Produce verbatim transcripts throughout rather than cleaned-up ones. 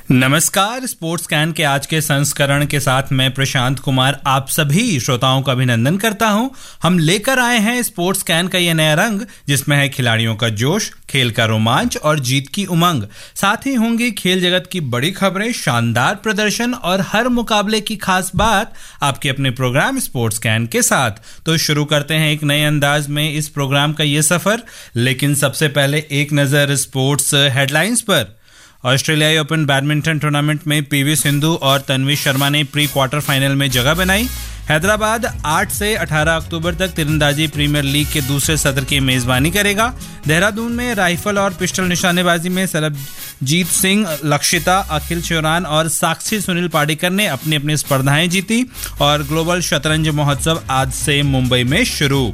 नमस्कार, sports can के आज के संस्करण के साथ मैं प्रशांत कुमार आप सभी श्रोताओं का अभिनंदन करता हूं। हम लेकर आए हैं स्पोर्ट्स कैन का यह नया रंग, जिसमें है खिलाड़ियों का जोश, खेल का रोमांच और जीत की उमंग। साथ ही होंगी खेल जगत की बड़ी खबरें, शानदार प्रदर्शन और हर मुकाबले की खास बात आपके अपने प्रोग्राम स्पोर्ट्स कैन के साथ। तो शुरू करते हैं एक नए अंदाज में इस प्रोग्राम का ये सफर। लेकिन सबसे पहले एक नजर स्पोर्ट्स हेडलाइंस पर। ऑस्ट्रेलियाई ओपन बैडमिंटन टूर्नामेंट में पीवी सिंधु और तन्वी शर्मा ने प्री क्वार्टर फाइनल में जगह बनाई। हैदराबाद आठ से अठारह अक्टूबर तक तीरंदाजी प्रीमियर लीग के दूसरे सत्र की मेजबानी करेगा। देहरादून में राइफल और पिस्टल निशानेबाजी में सरबजीत सिंह, लक्षिता, अखिल श्योरान और साक्षी सुनील पाडेकर ने अपनी अपनी स्पर्धाएं जीती। और ग्लोबल शतरंज महोत्सव आज से मुंबई में शुरू।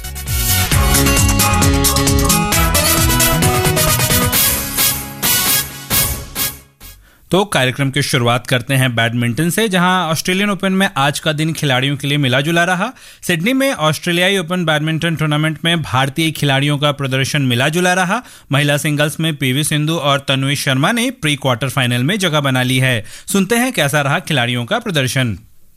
तो कार्यक्रम की शुरुआत करते हैं बैडमिंटन से, जहां ऑस्ट्रेलियन ओपन में आज का दिन खिलाड़ियों के लिए मिला जुला रहा। सिडनी में ऑस्ट्रेलियाई ओपन बैडमिंटन टूर्नामेंट में भारतीय खिलाड़ियों का प्रदर्शन मिला जुला रहा। महिला सिंगल्स में पीवी सिंधु और तन्वी शर्मा ने प्री क्वार्टर फाइनल में जगह बना ली है। सुनते हैं कैसा रहा खिलाड़ियों का प्रदर्शन।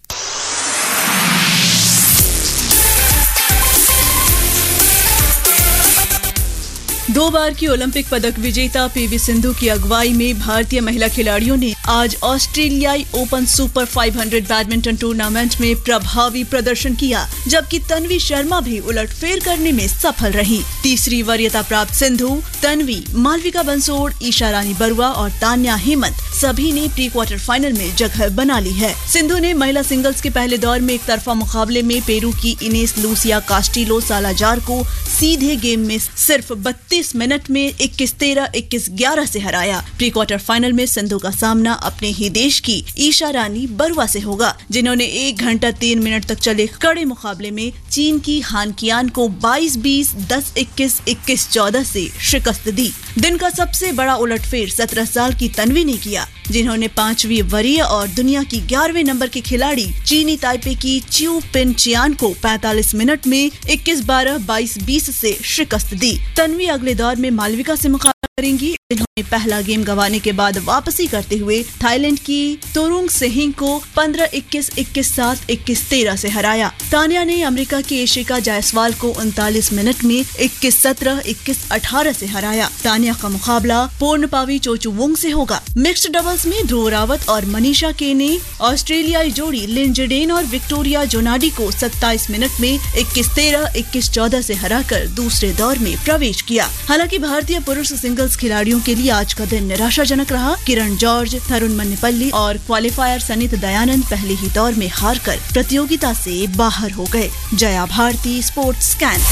दो बार की ओलंपिक पदक विजेता पीवी सिंधु की अगुवाई में भारतीय महिला खिलाड़ियों ने आज ऑस्ट्रेलियाई ओपन सुपर पाँच सौ बैडमिंटन टूर्नामेंट में प्रभावी प्रदर्शन किया, जबकि तन्वी शर्मा भी उलटफेर करने में सफल रही। तीसरी वरीयता प्राप्त सिंधु, तन्वी, मालविका बंसोड़, ईशा रानी बरुआ और तान्या हेमंत सभी ने प्री क्वार्टर फाइनल में जगह बना ली है। सिंधु ने महिला सिंगल्स के पहले दौर में एक तरफा मुकाबले में पेरू की इनेस लूसिया कास्टिलो सालाजार को सीधे गेम में सिर्फ बत्तीस मिनट में इक्कीस तेरह, इक्कीस ग्यारह से हराया। प्री क्वार्टर फाइनल में सिंधु का सामना अपने ही देश की ईशा रानी बरुआ से होगा, जिन्होंने एक घंटा तीन मिनट तक चले कड़े मुकाबले में चीन की हान कियान को बाईस बीस, दस इक्कीस, इक्कीस चौदह से शिकस्त दी। दिन का सबसे बड़ा उलटफेर सत्रह साल की तन्वी ने किया, जिन्होंने पांचवी वरीय और दुनिया की ग्यारहवें नंबर की खिलाड़ी चीनी ताइपे की च्यू पिन चियान को पैंतालीस मिनट में इक्कीस बारह, बाईस बीस से शिकस्त दी। तन्वी अगले दौर में मालविका से मुकाबला करेंगी, जिन्होंने पहला गेम गंवाने के बाद वापसी करते हुए थाईलैंड की तोरुंग सेहिंग को पंद्रह इक्कीस, इक्कीस सात, इक्कीस तेरह से हराया। तान्या ने अमेरिका की एशिका जायसवाल को उनतालीस मिनट में इक्कीस सत्रह, इक्कीस अठारह से हराया। तान्या का मुकाबला पोर्नपावी चोचुवोंग से होगा। मिक्स्ड डबल्स में ध्रुव रावत और मनीषा के ने ऑस्ट्रेलियाई जोड़ी लिन जडेन और विक्टोरिया जोनाडी को सत्ताईस मिनट में इक्कीस तेरह, इक्कीस चौदह से हराकर दूसरे दौर में प्रवेश किया। हालांकि भारतीय पुरुष सिंगल्स खिलाड़ियों के लिए आज का दिन निराशाजनक रहा। किरण जॉर्ज, तरुण मन्नेपल्ली और क्वालिफायर सनित दयानंद पहले ही दौर में हारकर प्रतियोगिता से बाहर हो गए। Jaya Bharti, sports can.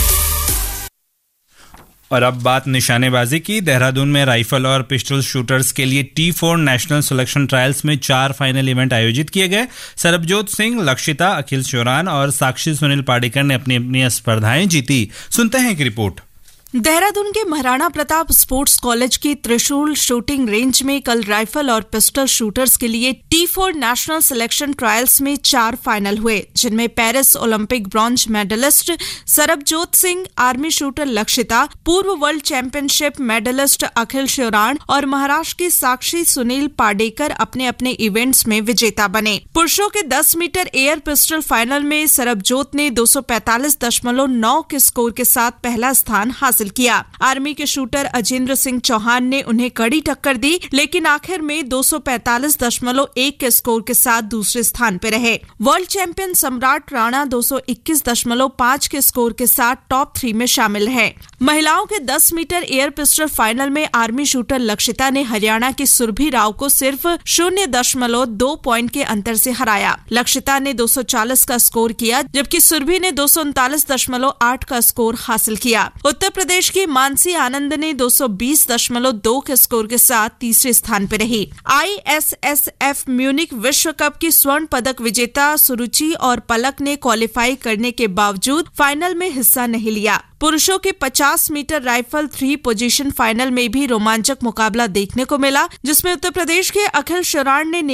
और अब बात निशानेबाजी की। देहरादून में राइफल और पिस्टल शूटर्स के लिए T four national selection trials में चार फाइनल इवेंट आयोजित किए गए। सरबजोत सिंह, लक्षिता, अखिल श्योरान और साक्षी सुनील पाडेकर ने अपनी अपनी स्पर्धाएं जीती। सुनते हैं एक रिपोर्ट। देहरादून के महाराणा प्रताप स्पोर्ट्स कॉलेज की त्रिशूल शूटिंग रेंज में कल राइफल और पिस्टल शूटर्स के लिए T four national selection trials में चार फाइनल हुए, जिनमें Paris Olympic bronze medallist Sarabjot Singh, army shooter Lakshita, पूर्व वर्ल्ड चैंपियनशिप मेडलिस्ट अखिल श्योरान और महाराष्ट्र की साक्षी सुनील पाडेकर अपने अपने इवेंट्स में विजेता बने। पुरुषों के दस मीटर एयर पिस्टल फाइनल में सरबजोत ने दो सौ पैंतालीस दशमलव नौ के स्कोर के साथ पहला स्थान हासिल किया। आर्मी के शूटर अजेंद्र सिंह चौहान ने उन्हें कड़ी टक्कर दी, लेकिन आखिर में दो सौ पैंतालीस दशमलव एक के स्कोर के साथ दूसरे स्थान पर रहे। वर्ल्ड चैंपियन सम्राट राणा दो सौ इक्कीस दशमलव पाँच के स्कोर के साथ टॉप थ्री में शामिल है। महिलाओं के दस मीटर एयर पिस्टल फाइनल में आर्मी शूटर लक्षिता ने हरियाणा की सुरभि राव को सिर्फ शून्य दशमलव दो पॉइंट के अंतर से हराया। लक्षिता ने दो सौ चालीस का स्कोर किया, जबकि सुरभि ने दो सौ उनतालीस दशमलव आठ का स्कोर हासिल किया। उत्तर प्रदेश की मानसी आनंद ने दो सौ बीस दशमलव दो के स्कोर के साथ तीसरे स्थान पर रही। I S S F Munich विश्व कप की स्वर्ण पदक विजेता सुरुचि और पलक ने क्वालिफाई करने के बावजूद फाइनल में हिस्सा नहीं लिया। पुरुषों के पचास metre rifle three position final में भी रोमांचक मुकाबला देखने को मिला, जिसमें उत्तर प्रदेश के अखिल श्योरान ने